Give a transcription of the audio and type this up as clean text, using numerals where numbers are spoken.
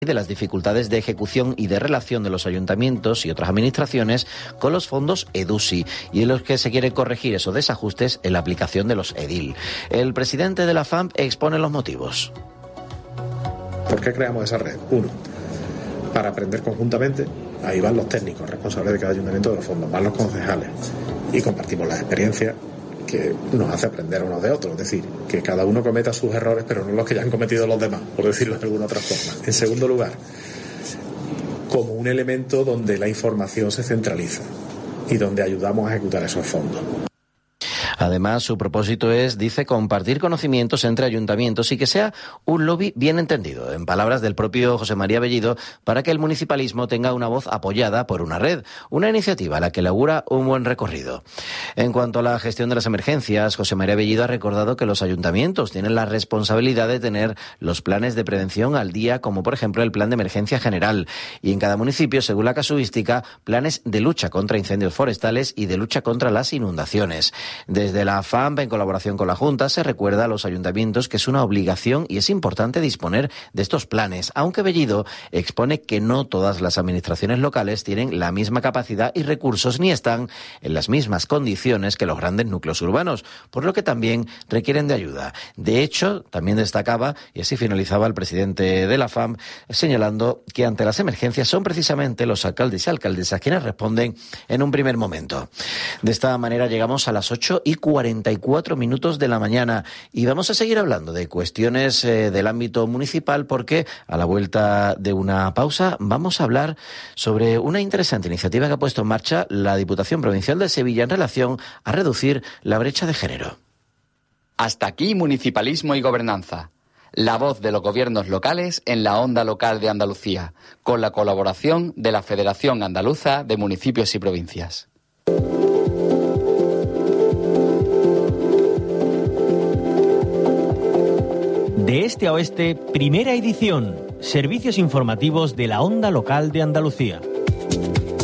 de las dificultades de ejecución y de relación de los ayuntamientos y otras administraciones con los fondos EDUSI, y en los que se quiere corregir esos desajustes en la aplicación de los EDIL. El presidente de la FAMP expone los motivos. ¿Por qué creamos esa red? Uno, para aprender conjuntamente. Ahí van los técnicos responsables de cada ayuntamiento de los fondos, van los concejales y compartimos las experiencias que nos hace aprender unos de otros, es decir, que cada uno cometa sus errores, pero no los que ya han cometido los demás, por decirlo de alguna otra forma. En segundo lugar, como un elemento donde la información se centraliza y donde ayudamos a ejecutar esos fondos. Además, su propósito es, dice, compartir conocimientos entre ayuntamientos y que sea un lobby bien entendido, en palabras del propio José María Bellido, para que el municipalismo tenga una voz apoyada por una red, una iniciativa a la que le augura un buen recorrido. En cuanto a la gestión de las emergencias, José María Bellido ha recordado que los ayuntamientos tienen la responsabilidad de tener los planes de prevención al día, como por ejemplo el plan de emergencia general, y en cada municipio, según la casuística, planes de lucha contra incendios forestales y de lucha contra las inundaciones. Desde la FAMP, en colaboración con la Junta, se recuerda a los ayuntamientos que es una obligación y es importante disponer de estos planes, aunque Bellido expone que no todas las administraciones locales tienen la misma capacidad y recursos ni están en las mismas condiciones que los grandes núcleos urbanos, por lo que también requieren de ayuda. De hecho, también destacaba, y así finalizaba el presidente de la FAMP, señalando que ante las emergencias son precisamente los alcaldes y alcaldesas quienes responden en un primer momento. De esta manera llegamos a las 8:44 de la mañana y vamos a seguir hablando de cuestiones del ámbito municipal, porque a la vuelta de una pausa vamos a hablar sobre una interesante iniciativa que ha puesto en marcha la Diputación Provincial de Sevilla en relación a reducir la brecha de género. Hasta aquí Municipalismo y Gobernanza. La voz de los gobiernos locales en la onda local de Andalucía, con la colaboración de la Federación Andaluza de Municipios y Provincias. De este a oeste, primera edición. Servicios informativos de la onda local de Andalucía.